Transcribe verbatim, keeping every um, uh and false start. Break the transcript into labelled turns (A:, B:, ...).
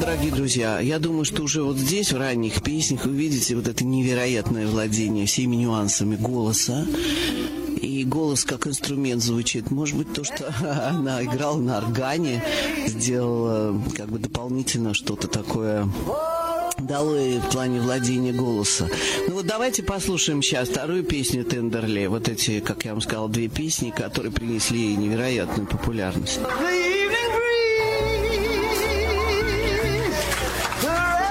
A: дорогие друзья, я думаю, что уже вот здесь, в ранних песнях, вы видите вот это невероятное владение всеми нюансами голоса. И голос как инструмент звучит. Может быть, то, что она играла на органе, сделала как бы дополнительно что-то такое, дало ей в плане владения голоса. Ну вот давайте послушаем сейчас вторую песню Тендерли. Вот эти, как я вам сказал, две песни, которые принесли ей невероятную популярность.